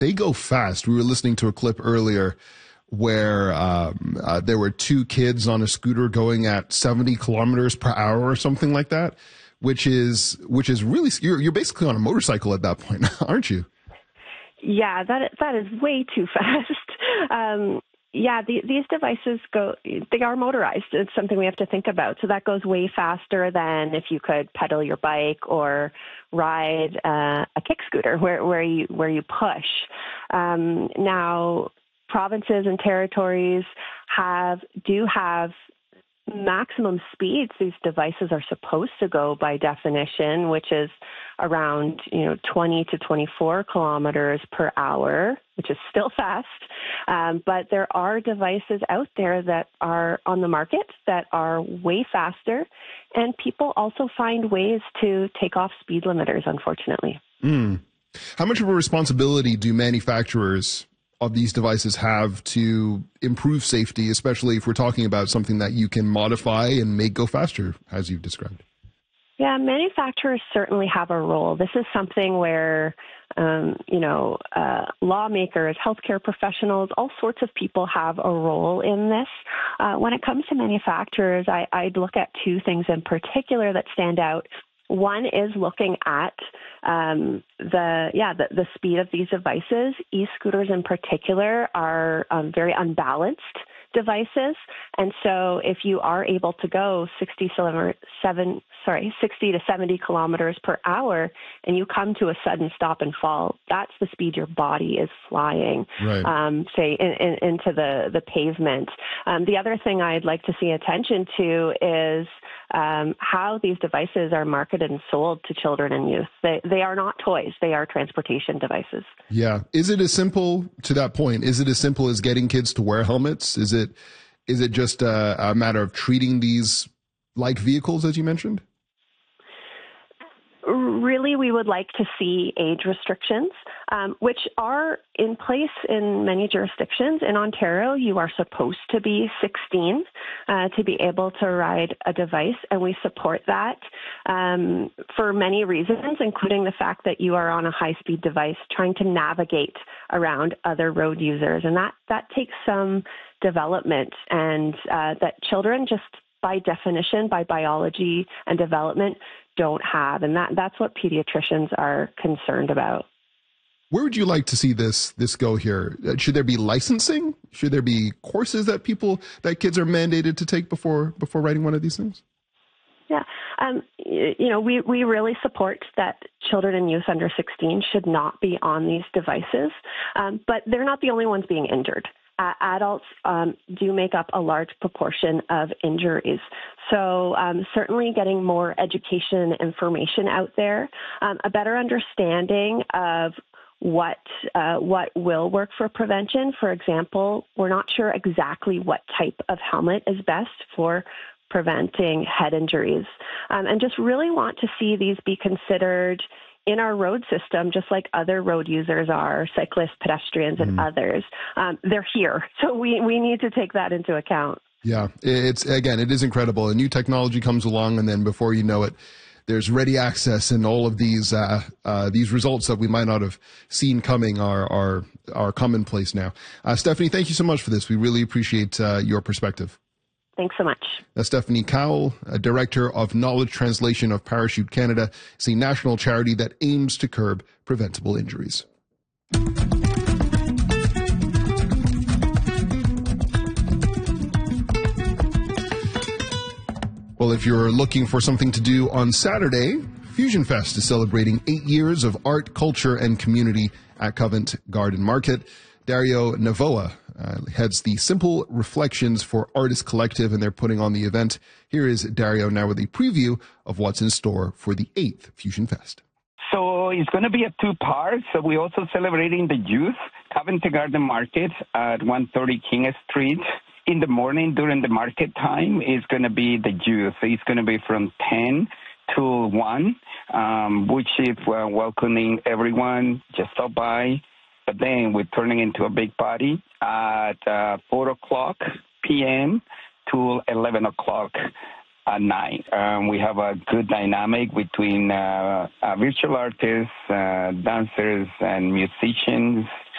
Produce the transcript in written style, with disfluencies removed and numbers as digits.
They go fast. We were listening to a clip earlier where there were two kids on a scooter going at 70 kilometers per hour or something like that, which is really, you're basically on a motorcycle at that point, aren't you? Yeah, that is way too fast. These devices they are motorized. It's something we have to think about. So that goes way faster than if you could pedal your bike or ride a kick scooter where you push. Now, provinces and territories do have maximum speeds these devices are supposed to go by definition, which is around 20 to 24 kilometers per hour, which is still fast. But there are devices out there that are on the market that are way faster, and people also find ways to take off speed limiters, unfortunately. How much of a responsibility do manufacturers of these devices have to improve safety, especially if we're talking about something that you can modify and make go faster, as you've described? Yeah, manufacturers certainly have a role. This is something where, lawmakers, healthcare professionals, all sorts of people have a role in this. When it comes to manufacturers, I'd look at two things in particular that stand out. One is looking at the speed of these devices. E-scooters in particular are very unbalanced devices, and so if you are able to go 60 to 70 kilometers per hour, and you come to a sudden stop and fall, that's the speed your body is flying, right. Say into the pavement. The other thing I'd like to see attention to is how these devices are marketed and sold to children and youth. They are not toys. They are transportation devices. Yeah. Is it as simple, to that point, is it as simple as getting kids to wear helmets? Is it just a matter of treating these like vehicles, as you mentioned? Really, we would like to see age restrictions, which are in place in many jurisdictions. In Ontario, you are supposed to be 16 to be able to ride a device, and we support that for many reasons, including the fact that you are on a high-speed device trying to navigate around other road users, and that takes some development, and that children just by definition, by biology and development, don't have. And that's what pediatricians are concerned about. Where would you like to see this go here? Should there be licensing? Should there be courses that kids are mandated to take before riding one of these things? Yeah. We really support that children and youth under 16 should not be on these devices, but they're not the only ones being injured. Adults do make up a large proportion of injuries. So certainly getting more education and information out there, a better understanding of what will work for prevention. For example, we're not sure exactly what type of helmet is best for preventing head injuries, and just really want to see these be considered in our road system, just like other road users are, cyclists, pedestrians, and others. They're here, so we need to take that into account. Yeah, it is incredible. A new technology comes along, and then before you know it, there's ready access, and all of these results that we might not have seen coming are commonplace now. Stephanie, thank you so much for this. We really appreciate your perspective. Thanks so much. Stephanie Cowell, Director of Knowledge Translation of Parachute Canada. It's a national charity that aims to curb preventable injuries. Well, if you're looking for something to do on Saturday, Fusion Fest is celebrating 8 years of art, culture, and community at Covent Garden Market. Dario Navoa heads the Simple Reflections for Artists Collective, and they're putting on the event. Here is Dario now with a preview of what's in store for the 8th Fusion Fest. So it's going to be a 2 parts. So we're also celebrating the youth. Covent Garden Market at 130 King Street. In the morning during the market time is going to be the youth. It's going to be from 10 to 1, which is welcoming everyone. Just stop by. But then we're turning into a big party at 4 o'clock p.m. to 11 o'clock at night. We have a good dynamic between virtual artists, dancers, and musicians.